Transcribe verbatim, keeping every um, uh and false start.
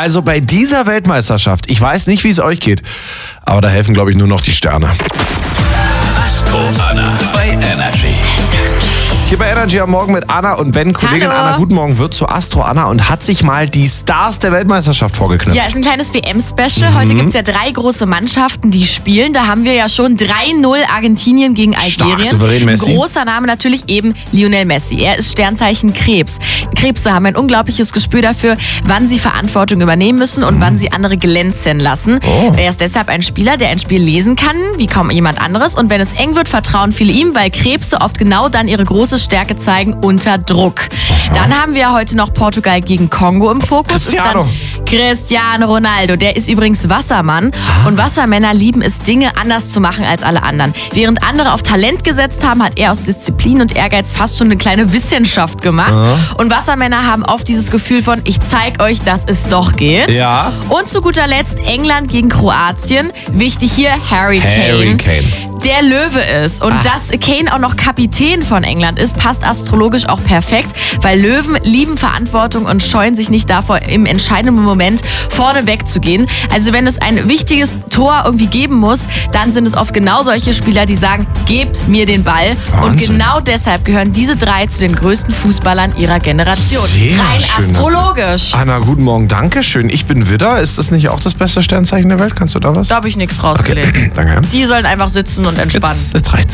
Also bei dieser Weltmeisterschaft, ich weiß nicht, wie es euch geht, aber da helfen, glaube ich, nur noch die Sterne. Astro Anna bei Energy. Hier bei Energy am Morgen mit Anna und Ben. Kollegin Hallo. Anna, guten Morgen, wird zu Astro Anna und hat sich mal die Stars der Weltmeisterschaft vorgeknüpft. Ja, es ist ein kleines W M-Special. Heute gibt es ja drei große Mannschaften, die spielen. Da haben wir ja schon drei null Argentinien gegen Algerien. Stark, souverän Messi. Großer Name natürlich eben Lionel Messi. Er ist Sternzeichen Krebs. Krebse haben ein unglaubliches Gespür dafür, wann sie Verantwortung übernehmen müssen und wann sie andere glänzen lassen. Oh. Er ist deshalb ein Spieler, der ein Spiel lesen kann, wie kaum jemand anderes. Und wenn es eng wird, vertrauen viele ihm, weil Krebse oft genau dann ihre große Stärke zeigen, unter Druck. Dann haben wir heute noch Portugal gegen Kongo im Fokus. Cristiano. Ist dann Cristiano Ronaldo. Der ist übrigens Wassermann. Und Wassermänner lieben es, Dinge anders zu machen als alle anderen. Während andere auf Talent gesetzt haben, hat er aus Disziplin und Ehrgeiz fast schon eine kleine Wissenschaft gemacht. Und Wassermänner haben oft dieses Gefühl von, ich zeig euch, dass es doch geht. Ja. Und zu guter Letzt England gegen Kroatien. Wichtig hier, Harry Kane. Harry Kane. Der Löwe ist. Und dass Kane auch noch Kapitän von England ist, passt astrologisch auch perfekt, weil Löwen lieben Verantwortung und scheuen sich nicht davor, im entscheidenden Moment vorne wegzugehen. Also wenn es ein wichtiges Tor irgendwie geben muss, dann sind es oft genau solche Spieler, die sagen, gebt mir den Ball. Und Wahnsinn. genau deshalb gehören diese drei zu den größten Fußballern ihrer Generation. Sehr Rein schön. astrologisch. Anna, guten Morgen, danke schön. Ich bin Widder. Ist das nicht auch das beste Sternzeichen der Welt? Kannst du da was? Da habe ich nichts rausgelesen. Danke. Die sollen einfach sitzen und entspannen. Jetzt, jetzt reicht's.